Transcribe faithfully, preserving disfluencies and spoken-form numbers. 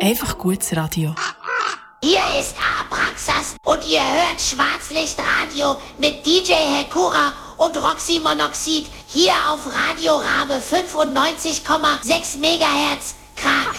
Einfach gutes Radio. Hier ist Abraxas und ihr hört Schwarzlichtradio mit D J Hekura und Roxy Monoxid hier auf Radio Rabe fünfundneunzig Komma sechs Megahertz. K